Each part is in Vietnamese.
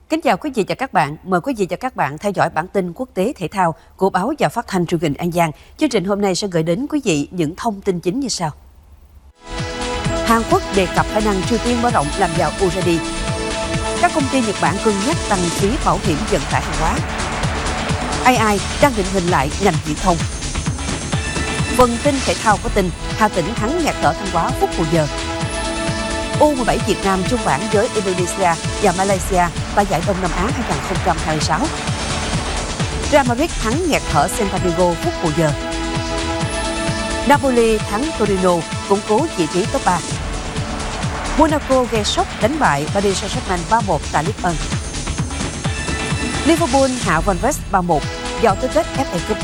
Kính chào quý vị và các bạn. Mời quý vị và các bạn theo dõi bản tin quốc tế thể thao của báo và phát thanh truyền hình An Giang. Chương trình hôm nay sẽ gửi đến quý vị những thông tin chính như sau. Hàn Quốc đề cập khả năng Triều Tiên mở rộng làm giàu urani. Các công ty Nhật Bản cân nhắc tăng phí bảo hiểm vận tải hàng hóa. AI đang định hình lại ngành viễn thông. Phần tin thể thao có tin Hà Tĩnh thắng nghẹt thở Thanh Hóa phút bù giờ. U17 Việt Nam chung bảng với Indonesia và Malaysia tại giải Đông Nam Á 2026. Real Madrid thắng nghẹt thở Celta Vigo phút bù giờ. Napoli thắng Torino củng cố vị trí top 3. Monaco gây sốc đánh bại Paris Saint-Germain 3-1 tại Ligue 1. Liverpool hạ Wolves 3-1 vào tứ kết FA Cup.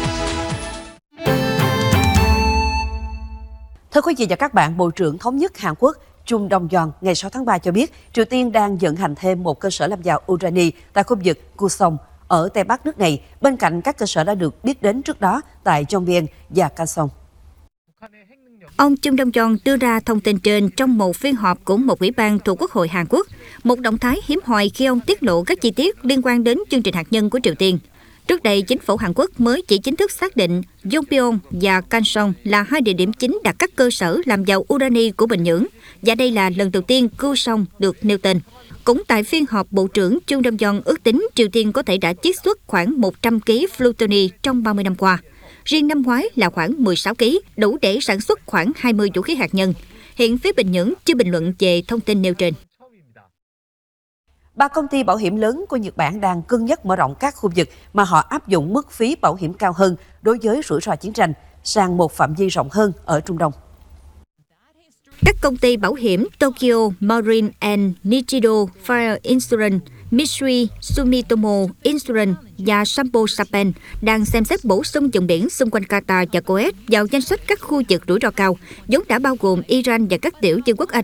Thưa quý vị và các bạn, Bộ trưởng Thống nhất Hàn Quốc Chung Dong-yeon ngày 6 tháng 3 cho biết Triều Tiên đang vận hành thêm một cơ sở làm giàu urani tại khu vực Kusong ở Tây Bắc nước này, bên cạnh các cơ sở đã được biết đến trước đó tại Jongbyeng và Kansong. Ông Chung Dong-yeon đưa ra thông tin trên trong một phiên họp của một ủy ban thuộc Quốc hội Hàn Quốc, một động thái hiếm hoi khi ông tiết lộ các chi tiết liên quan đến chương trình hạt nhân của Triều Tiên. Trước đây, chính phủ Hàn Quốc mới chỉ chính thức xác định Jongbyeng và Kansong là hai địa điểm chính đặt các cơ sở làm giàu urani của Bình Nhưỡng, và đây là lần đầu tiên Kusong được nêu tên. Cũng tại phiên họp, Bộ trưởng Chung Dong-yeon ước tính Triều Tiên có thể đã chiết xuất khoảng 100 kg plutoni trong 30 năm qua. Riêng năm ngoái là khoảng 16 kg, đủ để sản xuất khoảng 20 vũ khí hạt nhân. Hiện phía Bình Nhưỡng chưa bình luận về thông tin nêu trên. 3 công ty bảo hiểm lớn của Nhật Bản đang cân nhắc mở rộng các khu vực mà họ áp dụng mức phí bảo hiểm cao hơn đối với rủi ro chiến tranh sang một phạm vi rộng hơn ở Trung Đông. Các công ty bảo hiểm Tokyo Marine and Nichido Fire Insurance, Mitsui Sumitomo Insurance và Sampo Japan đang xem xét bổ sung vùng biển xung quanh Qatar và Kuwait vào danh sách các khu vực rủi ro cao, vốn đã bao gồm Iran và các tiểu vương quốc Ả Rập